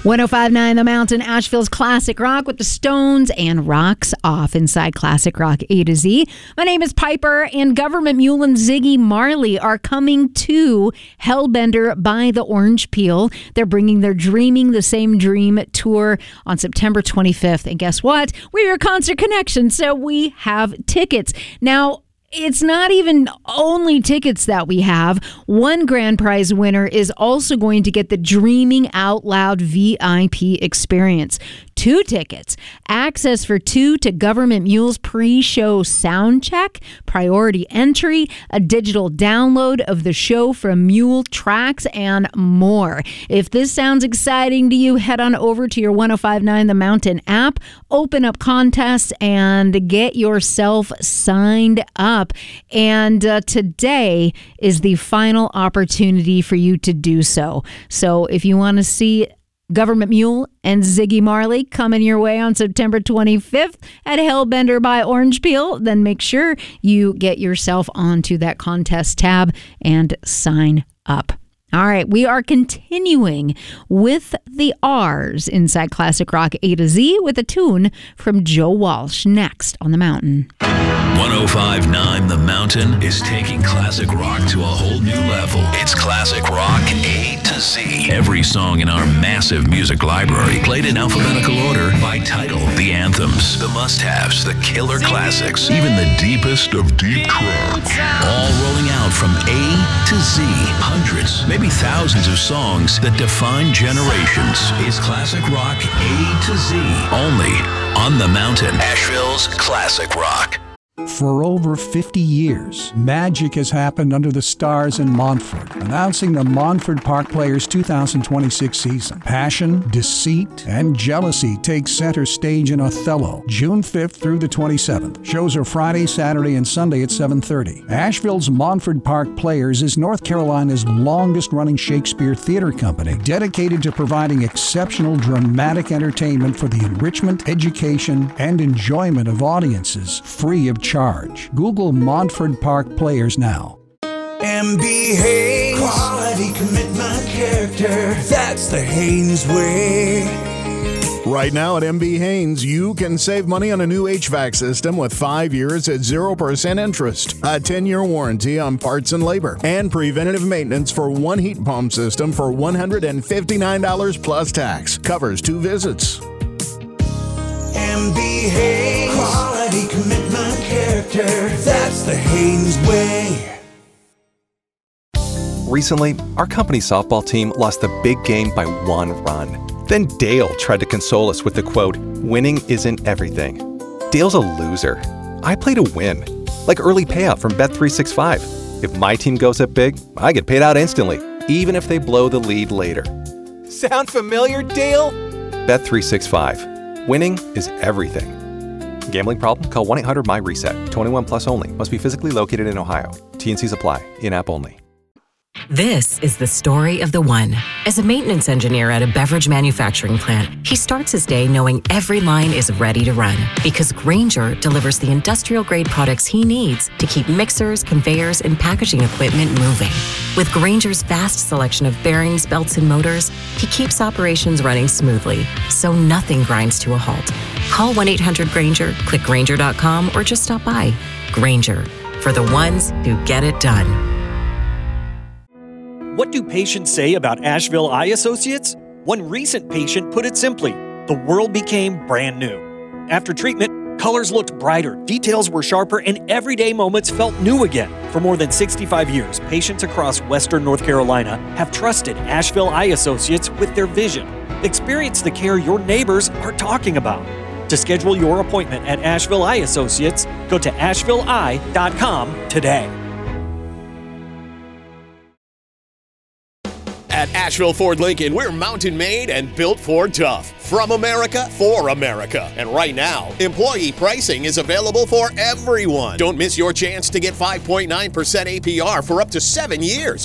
105.9 The Mountain, Asheville's classic rock with the Stones and Rocks Off inside Classic Rock A to Z. My name is Piper, and Government Mule and Ziggy Marley are coming to Hellbender by the Orange Peel. They're bringing their Dreaming the Same Dream tour on September 25th. And guess what? We're your Concert Connection, so we have tickets. Now, it's not even only tickets that we have. One grand prize winner is also going to get the Dreaming Out Loud VIP experience. 2 tickets, access for 2 to Government Mule's pre-show sound check, priority entry, a digital download of the show from Mule Tracks, and more. If this sounds exciting to you, head on over to your 105.9 The Mountain app, open up contests, and get yourself signed up. And today is the final opportunity for you to do so. So if you want to see Government Mule and Ziggy Marley coming your way on September 25th at Hellbender by Orange Peel, then make sure you get yourself onto that contest tab and sign up. All right, we are continuing with the R's inside Classic Rock A to Z with a tune from Joe Walsh next on The Mountain. 105.9 The Mountain is taking classic rock to a whole new level. It's Classic Rock A to Z. Every song in our massive music library played in alphabetical order by title. The anthems, the must-haves, the killer classics, even the deepest of deep tracks. All rolling out from A to Z. Hundreds, maybe thousands of songs that define generations. It's Classic Rock A to Z. Only on The Mountain, Asheville's Classic Rock. For over 50 years, magic has happened under the stars in Montford, announcing the Montford Park Players 2026 season. Passion, deceit, and jealousy take center stage in Othello, June 5th through the 27th. Shows are Friday, Saturday, and Sunday at 7:30. Asheville's Montford Park Players is North Carolina's longest-running Shakespeare theater company, dedicated to providing exceptional dramatic entertainment for the enrichment, education, and enjoyment of audiences, free of charge. Google Montford Park Players now. MB Haynes, quality, commitment, character. That's the Haynes way. Right now at MB Haynes, you can save money on a new HVAC system with 5 years at 0% interest, a 10-year warranty on parts and labor, and preventative maintenance for one heat pump system for $159 plus tax. Covers 2 visits. MB Haynes, quality, commitment, character. That's the Haynes way. Recently, our company's softball team lost the big game by 1 run. Then Dale tried to console us with the quote, "Winning isn't everything." Dale's a loser. I play to win, like early payout from Bet365. If my team goes up big, I get paid out instantly, even if they blow the lead later. Sound familiar, Dale? Bet365. Winning is everything. Gambling problem? Call 1-800-MY-RESET. 21 plus only. Must be physically located in Ohio. T&Cs apply. In-app only. This is the story of the one. As a maintenance engineer at a beverage manufacturing plant, he starts his day knowing every line is ready to run because Grainger delivers the industrial-grade products he needs to keep mixers, conveyors, and packaging equipment moving. With Grainger's vast selection of bearings, belts, and motors, he keeps operations running smoothly, so nothing grinds to a halt. Call 1-800-GRAINGER, click Grainger.com, or just stop by. Grainger, for the ones who get it done. What do patients say about Asheville Eye Associates? One recent patient put it simply, the world became brand new. After treatment, colors looked brighter, details were sharper, and everyday moments felt new again. For more than 65 years, patients across Western North Carolina have trusted Asheville Eye Associates with their vision. Experience the care your neighbors are talking about. To schedule your appointment at Asheville Eye Associates, go to ashevilleeye.com today. At Asheville Ford Lincoln, we're mountain made and built Ford tough. From America, for America. And right now, employee pricing is available for everyone. Don't miss your chance to get 5.9% APR for up to 7 years.